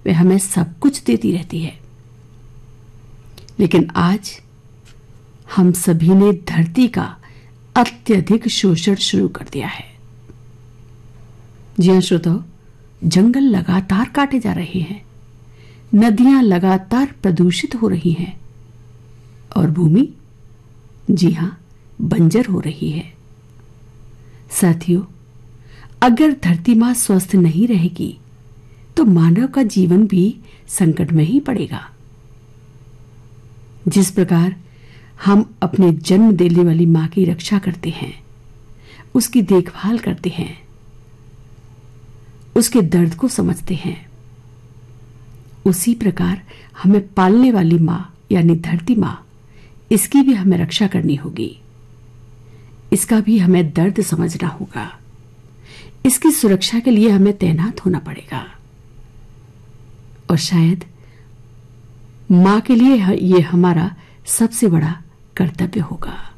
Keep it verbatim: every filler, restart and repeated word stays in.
वे हमें सब कुछ देती रहती है, लेकिन आज हम सभी ने धरती का अत्यधिक शोषण शुरू कर दिया है। जी हां श्रोताओ, जंगल लगातार काटे जा रहे हैं, नदियां लगातार प्रदूषित हो रही हैं और भूमि, जी हां, बंजर हो रही है। साथियों, अगर धरती मां स्वस्थ नहीं रहेगी तो मानव का जीवन भी संकट में ही पड़ेगा। जिस प्रकार हम अपने जन्म देने वाली मां की रक्षा करते हैं, उसकी देखभाल करते हैं, उसके दर्द को समझते हैं, उसी प्रकार हमें पालने वाली मां यानी धरती मां, इसकी भी हमें रक्षा करनी होगी। इसका भी हमें दर्द समझना होगा। इसकी सुरक्षा के लिए हमें तैनात होना पड़ेगा और शायद मां के लिए यह हमारा सबसे बड़ा कर्तव्य होगा।